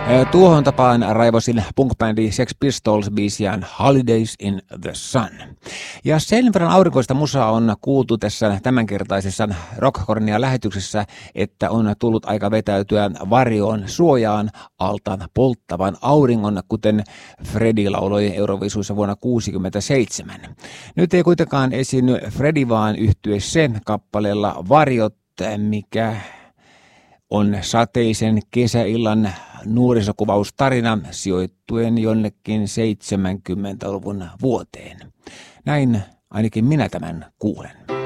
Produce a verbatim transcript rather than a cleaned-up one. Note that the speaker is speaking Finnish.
Tuohon tapaan raivosin punk-bändi Sex Pistols-biisiään Holidays in the Sun. Ja sen verran aurinkoista musaa on kuultu tässä tämänkertaisessa Rockkornia-lähetyksessä, että on tullut aika vetäytyä varjoon suojaan alta polttavan auringon, kuten Freddie lauloi Eurovisuissa vuonna tuhatyhdeksänsataakuusikymmentäseitsemän. Nyt ei kuitenkaan esiinny Freddie, vaan yhtye sen kappaleella Varjot, mikä on sateisen kesäillan nuorisokuvaustarina sijoittuen jonnekin seitsemänkymmentäluvun vuoteen. Näin ainakin minä tämän kuulen.